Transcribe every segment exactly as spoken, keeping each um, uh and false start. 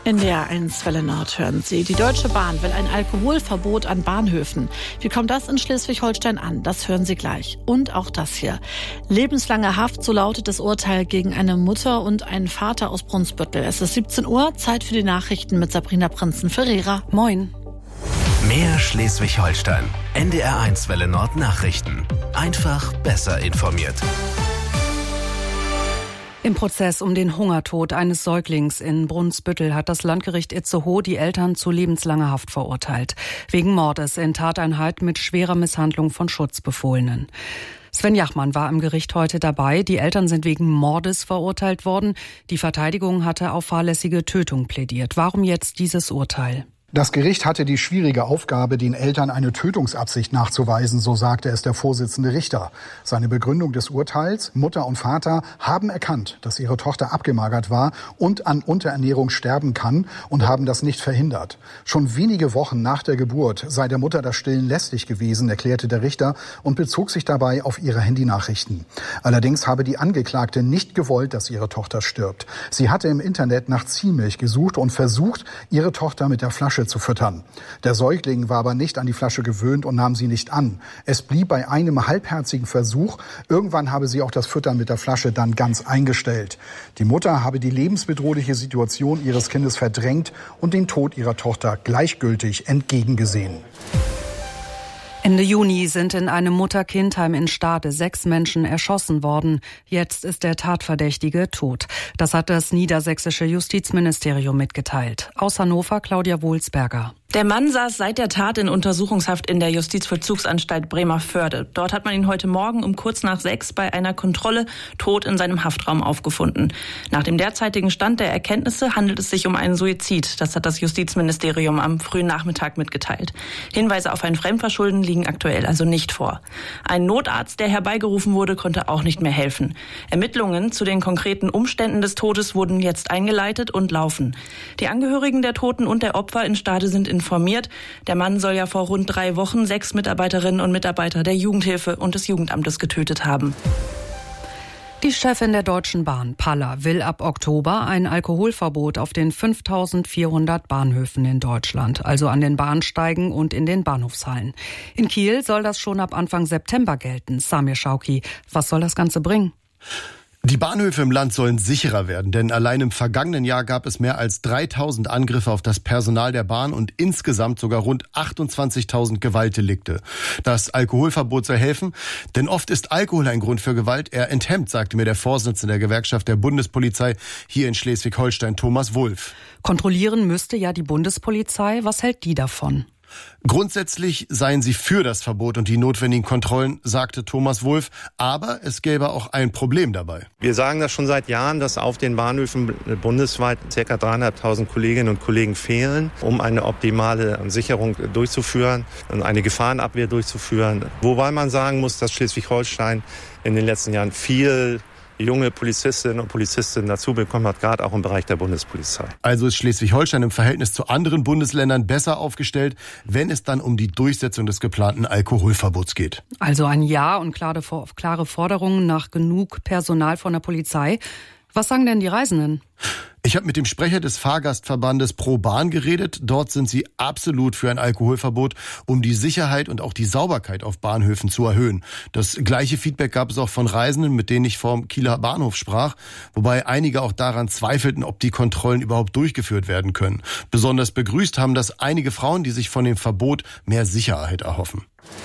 In der eins Welle Nord hören Sie, die Deutsche Bahn will ein Alkoholverbot an Bahnhöfen. Wie kommt das in Schleswig-Holstein an? Das hören Sie gleich. Und auch das hier. Lebenslange Haft, so lautet das Urteil gegen eine Mutter und einen Vater aus Brunsbüttel. Es ist siebzehn Uhr, Zeit für die Nachrichten mit Sabrina Prinzen-Ferreira. Moin. Mehr Schleswig-Holstein. N D R eins Welle Nord Nachrichten. Einfach besser informiert. Im Prozess um den Hungertod eines Säuglings in Brunsbüttel hat das Landgericht Itzehoe die Eltern zu lebenslanger Haft verurteilt. Wegen Mordes in Tateinheit mit schwerer Misshandlung von Schutzbefohlenen. Sven Jachmann war im Gericht heute dabei. Die Eltern sind wegen Mordes verurteilt worden. Die Verteidigung hatte auf fahrlässige Tötung plädiert. Warum jetzt dieses Urteil? Das Gericht hatte die schwierige Aufgabe, den Eltern eine Tötungsabsicht nachzuweisen, so sagte es der Vorsitzende Richter. Seine Begründung des Urteils: Mutter und Vater haben erkannt, dass ihre Tochter abgemagert war und an Unterernährung sterben kann und haben das nicht verhindert. Schon wenige Wochen nach der Geburt sei der Mutter das Stillen lästig gewesen, erklärte der Richter und bezog sich dabei auf ihre Handynachrichten. Allerdings habe die Angeklagte nicht gewollt, dass ihre Tochter stirbt. Sie hatte im Internet nach Ziehmilch gesucht und versucht, ihre Tochter mit der Flasche zu füttern. Der Säugling war aber nicht an die Flasche gewöhnt und nahm sie nicht an. Es blieb bei einem halbherzigen Versuch. Irgendwann habe sie auch das Füttern mit der Flasche dann ganz eingestellt. Die Mutter habe die lebensbedrohliche Situation ihres Kindes verdrängt und den Tod ihrer Tochter gleichgültig entgegengesehen. Ende Juni sind in einem Mutter-Kind-Heim in Stade sechs Menschen erschossen worden. Jetzt ist der Tatverdächtige tot. Das hat das niedersächsische Justizministerium mitgeteilt. Aus Hannover Claudia Wohlsberger. Der Mann saß seit der Tat in Untersuchungshaft in der Justizvollzugsanstalt Bremervörde. Dort hat man ihn heute Morgen um kurz nach sechs bei einer Kontrolle tot in seinem Haftraum aufgefunden. Nach dem derzeitigen Stand der Erkenntnisse handelt es sich um einen Suizid. Das hat das Justizministerium am frühen Nachmittag mitgeteilt. Hinweise auf ein Fremdverschulden liegen aktuell also nicht vor. Ein Notarzt, der herbeigerufen wurde, konnte auch nicht mehr helfen. Ermittlungen zu den konkreten Umständen des Todes wurden jetzt eingeleitet und laufen. Die Angehörigen der Toten und der Opfer in Stade sind in informiert. Der Mann soll ja vor rund drei Wochen sechs Mitarbeiterinnen und Mitarbeiter der Jugendhilfe und des Jugendamtes getötet haben. Die Chefin der Deutschen Bahn, Palla, will ab Oktober ein Alkoholverbot auf den fünftausendvierhundert Bahnhöfen in Deutschland, also an den Bahnsteigen und in den Bahnhofshallen. In Kiel soll das schon ab Anfang September gelten. Samir Schauki, was soll das Ganze bringen? Die Bahnhöfe im Land sollen sicherer werden, denn allein im vergangenen Jahr gab es mehr als dreitausend Angriffe auf das Personal der Bahn und insgesamt sogar rund achtundzwanzigtausend Gewaltdelikte. Das Alkoholverbot soll helfen, denn oft ist Alkohol ein Grund für Gewalt. Er enthemmt, sagte mir der Vorsitzende der Gewerkschaft der Bundespolizei hier in Schleswig-Holstein, Thomas Wulff. Kontrollieren müsste ja die Bundespolizei. Was hält die davon? Grundsätzlich seien sie für das Verbot und die notwendigen Kontrollen, sagte Thomas Wulff. Aber es gäbe auch ein Problem dabei. Wir sagen das schon seit Jahren, dass auf den Bahnhöfen bundesweit ca. dreieinhalbtausend Kolleginnen und Kollegen fehlen, um eine optimale Sicherung durchzuführen und eine Gefahrenabwehr durchzuführen. Wobei man sagen muss, dass Schleswig-Holstein in den letzten Jahren viel junge Polizistinnen und Polizisten dazu bekommen hat, gerade auch im Bereich der Bundespolizei. Also ist Schleswig-Holstein im Verhältnis zu anderen Bundesländern besser aufgestellt, wenn es dann um die Durchsetzung des geplanten Alkoholverbots geht. Also ein Ja und klare, klare Forderungen nach genug Personal von der Polizei. Was sagen denn die Reisenden? Ich habe mit dem Sprecher des Fahrgastverbandes Pro Bahn geredet. Dort sind sie absolut für ein Alkoholverbot, um die Sicherheit und auch die Sauberkeit auf Bahnhöfen zu erhöhen. Das gleiche Feedback gab es auch von Reisenden, mit denen ich vom Kieler Bahnhof sprach, wobei einige auch daran zweifelten, ob die Kontrollen überhaupt durchgeführt werden können. Besonders begrüßt haben das einige Frauen, die sich von dem Verbot mehr Sicherheit erhoffen.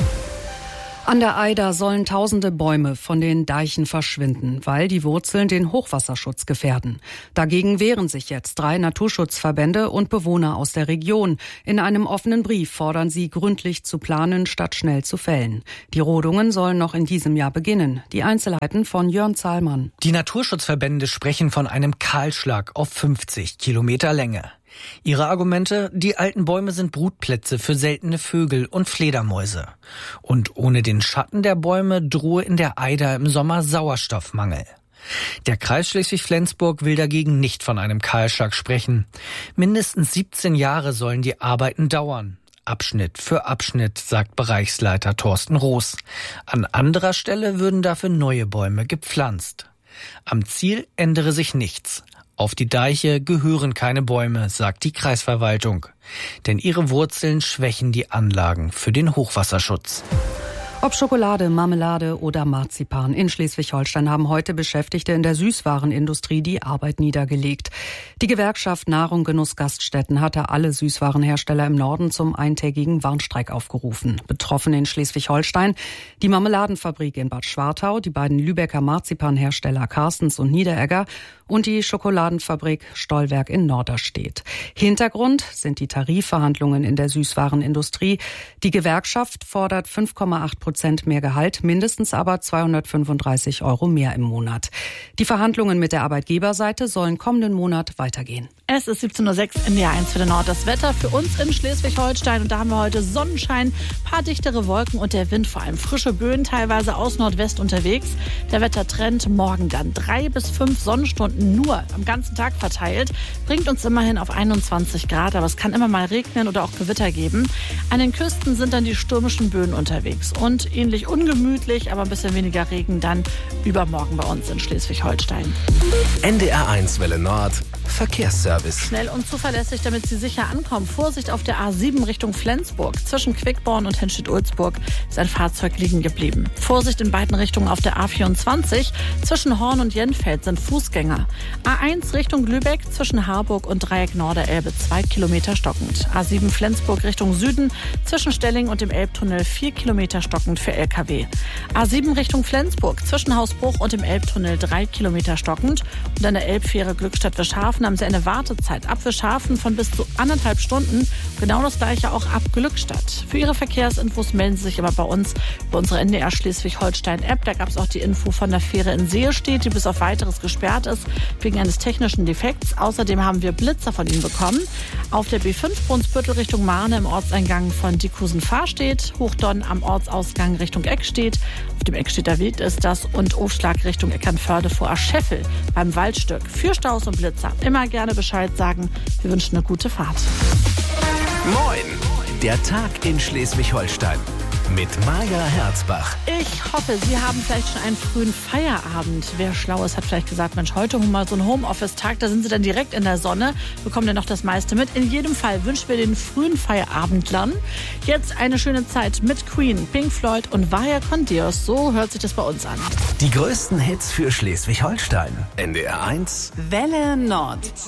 An der Eider sollen tausende Bäume von den Deichen verschwinden, weil die Wurzeln den Hochwasserschutz gefährden. Dagegen wehren sich jetzt drei Naturschutzverbände und Bewohner aus der Region. In einem offenen Brief fordern sie, gründlich zu planen, statt schnell zu fällen. Die Rodungen sollen noch in diesem Jahr beginnen. Die Einzelheiten von Jörn Zahlmann. Die Naturschutzverbände sprechen von einem Kahlschlag auf fünfzig Kilometer Länge. Ihre Argumente: Die alten Bäume sind Brutplätze für seltene Vögel und Fledermäuse. Und ohne den Schatten der Bäume drohe in der Eider im Sommer Sauerstoffmangel. Der Kreis Schleswig-Flensburg will dagegen nicht von einem Kahlschlag sprechen. Mindestens siebzehn Jahre sollen die Arbeiten dauern. Abschnitt für Abschnitt, sagt Bereichsleiter Thorsten Roos. An anderer Stelle würden dafür neue Bäume gepflanzt. Am Ziel ändere sich nichts. Auf die Deiche gehören keine Bäume, sagt die Kreisverwaltung. Denn ihre Wurzeln schwächen die Anlagen für den Hochwasserschutz. Ob Schokolade, Marmelade oder Marzipan. In Schleswig-Holstein haben heute Beschäftigte in der Süßwarenindustrie die Arbeit niedergelegt. Die Gewerkschaft Nahrung Genuss Gaststätten hatte alle Süßwarenhersteller im Norden zum eintägigen Warnstreik aufgerufen. Betroffen in Schleswig-Holstein die Marmeladenfabrik in Bad Schwartau, die beiden Lübecker Marzipanhersteller Carstens und Niederegger und die Schokoladenfabrik Stollwerk in Norderstedt. Hintergrund sind die Tarifverhandlungen in der Süßwarenindustrie. Die Gewerkschaft fordert fünf Komma acht Prozent mehr Gehalt, mindestens aber zweihundertfünfunddreißig Euro mehr im Monat. Die Verhandlungen mit der Arbeitgeberseite sollen kommenden Monat weitergehen. Es ist siebzehn Uhr sechs in D R eins für den Nord. Das Wetter für uns in Schleswig-Holstein. Und da haben wir heute Sonnenschein, paar dichtere Wolken und der Wind, vor allem frische Böen, teilweise aus Nordwest unterwegs. Der Wettertrend morgen dann drei bis fünf Sonnenstunden nur am ganzen Tag verteilt. Bringt uns immerhin auf einundzwanzig Grad, aber es kann immer mal regnen oder auch Gewitter geben. An den Küsten sind dann die stürmischen Böen unterwegs. Und ähnlich ungemütlich, aber ein bisschen weniger Regen dann übermorgen bei uns in Schleswig-Holstein. N D R eins Welle Nord. Verkehrsservice. Schnell und zuverlässig, damit Sie sicher ankommen. Vorsicht auf der A sieben Richtung Flensburg. Zwischen Quickborn und Henstedt-Ulzburg ist ein Fahrzeug liegen geblieben. Vorsicht in beiden Richtungen auf der A vierundzwanzig. Zwischen Horn und Jenfeld sind Fußgänger. A eins Richtung Lübeck zwischen Harburg und Dreieck Norderelbe zwei Kilometer stockend. A sieben Flensburg Richtung Süden zwischen Stelling und dem Elbtunnel vier Kilometer stockend für L K W. A sieben Richtung Flensburg zwischen Hausbruch und dem Elbtunnel drei Kilometer stockend. Und an der Elbfähre Glückstadt-Wischhafen haben Sie eine Wartezeit ab Wischhafen von bis zu anderthalb Stunden. Genau das gleiche auch ab Glückstadt. Für Ihre Verkehrsinfos melden Sie sich aber bei uns bei unserer N D R Schleswig-Holstein-App. Da gab es auch die Info von der Fähre in Seelstedt, die bis auf Weiteres gesperrt ist wegen eines technischen Defekts. Außerdem haben wir Blitzer von Ihnen bekommen. Auf der B fünf Brunsbüttel Richtung Mahne im Ortseingang von Diekhusen-Fahrstedt, Hochdonn am Ortsausgang Richtung Eckstedt. Auf dem Eckstedter Weg ist das und Aufschlag Richtung Eckernförde vor Ascheffel beim Waldstück. Für Staus und Blitzer immer gerne Bescheid sagen. Wir wünschen eine gute Fahrt. Moin, der Tag in Schleswig-Holstein mit Maja Herzbach. Ich hoffe, Sie haben vielleicht schon einen frühen Feierabend. Wer schlau ist, hat vielleicht gesagt, Mensch, heute mal so ein Homeoffice-Tag, da sind Sie dann direkt in der Sonne, bekommen dann noch das meiste mit. In jedem Fall wünschen wir den frühen Feierabendlern jetzt eine schöne Zeit mit Queen, Pink Floyd und Vaya con Dios. So hört sich das bei uns an. Die größten Hits für Schleswig-Holstein. N D R eins Welle Nord.